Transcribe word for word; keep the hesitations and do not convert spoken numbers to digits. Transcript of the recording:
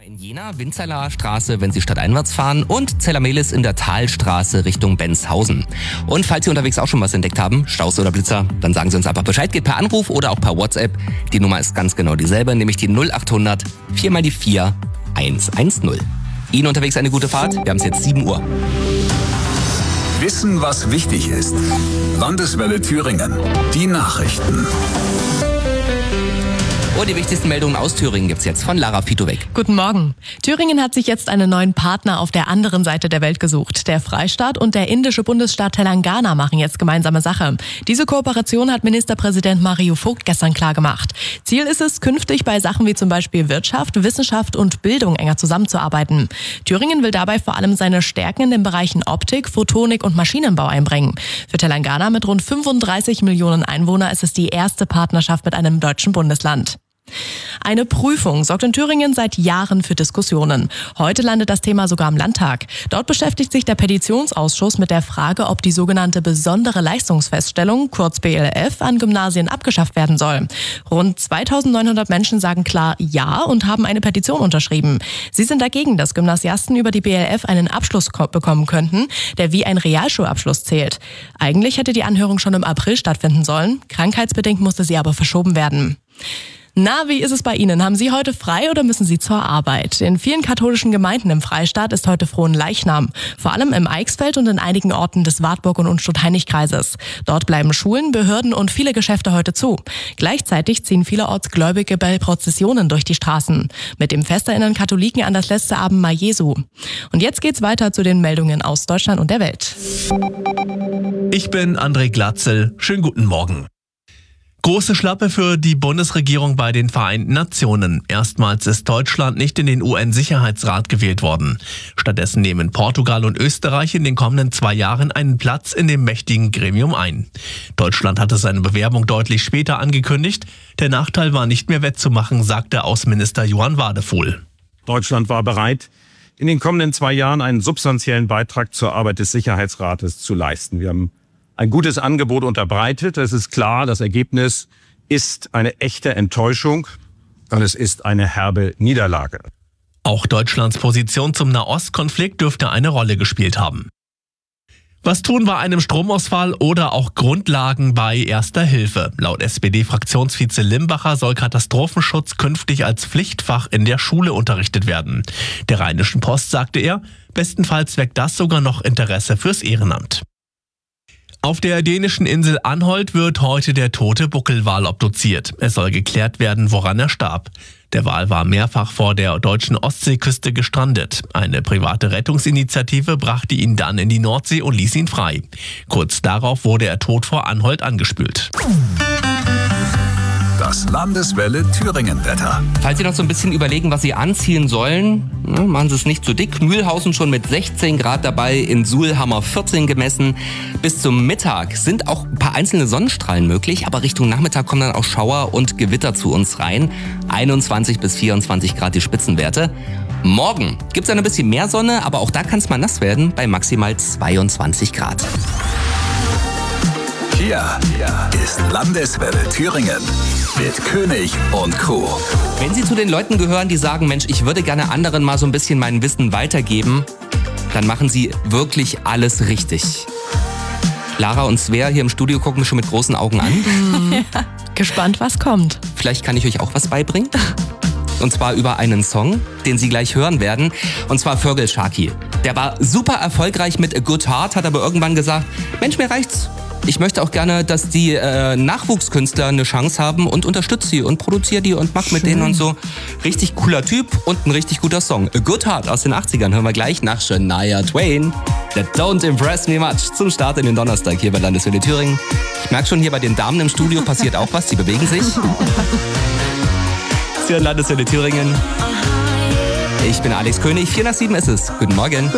in Jena, Winzerler Straße, wenn Sie stadteinwärts fahren, und Zellermehlis in der Talstraße Richtung Benshausen. Und falls Sie unterwegs auch schon was entdeckt haben, Staus oder Blitzer, dann sagen Sie uns einfach Bescheid, geht per Anruf oder auch per WhatsApp. Die Nummer ist ganz genau dieselbe, nämlich die null acht hundert vier mal die vier eins eins null. Ihnen unterwegs eine gute Fahrt, wir haben es jetzt sieben Uhr. Wissen, was wichtig ist. Landeswelle Thüringen. Die Nachrichten. Und die wichtigsten Meldungen aus Thüringen gibt's jetzt von Lara Fitowek. Guten Morgen. Thüringen hat sich jetzt einen neuen Partner auf der anderen Seite der Welt gesucht. Der Freistaat und der indische Bundesstaat Telangana machen jetzt gemeinsame Sache. Diese Kooperation hat Ministerpräsident Mario Vogt gestern klargemacht. Ziel ist es, künftig bei Sachen wie zum Beispiel Wirtschaft, Wissenschaft und Bildung enger zusammenzuarbeiten. Thüringen will dabei vor allem seine Stärken in den Bereichen Optik, Photonik und Maschinenbau einbringen. Für Telangana mit rund fünfunddreißig Millionen Einwohnern ist es die erste Partnerschaft mit einem deutschen Bundesland. Eine Prüfung sorgt in Thüringen seit Jahren für Diskussionen. Heute landet das Thema sogar im Landtag. Dort beschäftigt sich der Petitionsausschuss mit der Frage, ob die sogenannte besondere Leistungsfeststellung, kurz B L F, an Gymnasien abgeschafft werden soll. Rund zweitausendneunhundert Menschen sagen klar Ja und haben eine Petition unterschrieben. Sie sind dagegen, dass Gymnasiasten über die B L F einen Abschluss bekommen könnten, der wie ein Realschulabschluss zählt. Eigentlich hätte die Anhörung schon im April stattfinden sollen. Krankheitsbedingt musste sie aber verschoben werden. Na, wie ist es bei Ihnen? Haben Sie heute frei oder müssen Sie zur Arbeit? In vielen katholischen Gemeinden im Freistaat ist heute Fronleichnam. Vor allem im Eichsfeld und in einigen Orten des Wartburg- und Unstrut-Heinig-Kreises. Dort bleiben Schulen, Behörden und viele Geschäfte heute zu. Gleichzeitig ziehen vielerorts Gläubige bei Prozessionen durch die Straßen. Mit dem Fest erinnern Katholiken an das letzte Abendmahl Jesu. Und jetzt geht's weiter zu den Meldungen aus Deutschland und der Welt. Ich bin André Glatzel. Schönen guten Morgen. Große Schlappe für die Bundesregierung bei den Vereinten Nationen. Erstmals ist Deutschland nicht in den U N-Sicherheitsrat gewählt worden. Stattdessen nehmen Portugal und Österreich in den kommenden zwei Jahren einen Platz in dem mächtigen Gremium ein. Deutschland hatte seine Bewerbung deutlich später angekündigt. Der Nachteil war nicht mehr wettzumachen, sagte Außenminister Johann Wadefuhl. Deutschland war bereit, in den kommenden zwei Jahren einen substanziellen Beitrag zur Arbeit des Sicherheitsrates zu leisten. Wir haben ein gutes Angebot unterbreitet. Es ist klar, das Ergebnis ist eine echte Enttäuschung und es ist eine herbe Niederlage. Auch Deutschlands Position zum Nahostkonflikt dürfte eine Rolle gespielt haben. Was tun bei einem Stromausfall oder auch Grundlagen bei Erster Hilfe? Laut S P D-Fraktionsvize Limbacher soll Katastrophenschutz künftig als Pflichtfach in der Schule unterrichtet werden. Der Rheinischen Post sagte er, bestenfalls weckt das sogar noch Interesse fürs Ehrenamt. Auf der dänischen Insel Anholt wird heute der tote Buckelwal obduziert. Es soll geklärt werden, woran er starb. Der Wal war mehrfach vor der deutschen Ostseeküste gestrandet. Eine private Rettungsinitiative brachte ihn dann in die Nordsee und ließ ihn frei. Kurz darauf wurde er tot vor Anholt angespült. Das Landeswelle Thüringen-Wetter. Falls Sie noch so ein bisschen überlegen, was Sie anziehen sollen, ne, machen Sie es nicht zu dick. Mühlhausen schon mit sechzehn Grad dabei, in Suhl haben wir vierzehn gemessen. Bis zum Mittag sind auch ein paar einzelne Sonnenstrahlen möglich, aber Richtung Nachmittag kommen dann auch Schauer und Gewitter zu uns rein. einundzwanzig bis vierundzwanzig Grad die Spitzenwerte. Morgen gibt es ein bisschen mehr Sonne, aber auch da kann es mal nass werden bei maximal zweiundzwanzig Grad. Hier ist Landeswelle Thüringen mit König und Co. Wenn Sie zu den Leuten gehören, die sagen, Mensch, ich würde gerne anderen mal so ein bisschen mein Wissen weitergeben, dann machen Sie wirklich alles richtig. Lara und Svea hier im Studio gucken mich schon mit großen Augen an. Ja, gespannt, was kommt. Vielleicht kann ich euch auch was beibringen. Und zwar über einen Song, den Sie gleich hören werden. Und zwar Fergal Sharkey. Der war super erfolgreich mit A Good Heart, hat aber irgendwann gesagt, Mensch, mir reicht's. Ich möchte auch gerne, dass die äh, Nachwuchskünstler eine Chance haben und unterstütze sie und produziere die und mach mit denen und so. Richtig cooler Typ und ein richtig guter Song. A Good Heart aus den achtzigern hören wir gleich nach Shania Twain. That Don't Impress Me Much zum Start in den Donnerstag hier bei Landeswelle Thüringen. Ich merke schon, hier bei den Damen im Studio passiert auch was, die bewegen sich. Hier in Landeswelle Thüringen. Ich bin Alex König, vier nach sieben ist es. Guten Morgen.